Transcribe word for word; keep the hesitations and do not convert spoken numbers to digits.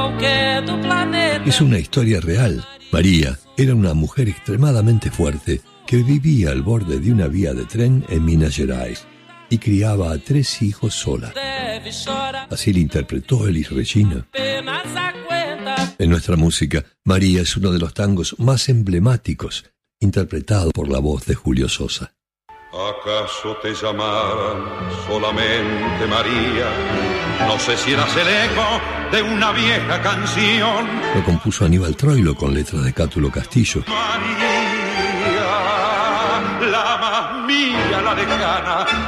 Es una historia real. María era una mujer extremadamente fuerte que vivía al borde de una vía de tren en Minas Gerais y criaba a tres hijos sola. Así le interpretó Elis Regina. En nuestra música, María es uno de los tangos más emblemáticos, interpretado por la voz de Julio Sosa. ¿Acaso te llamaran solamente María? No sé si eras el eco de una vieja canción. Lo compuso Aníbal Troilo con letras de Cátulo Castillo. María, la más mía, la lejana.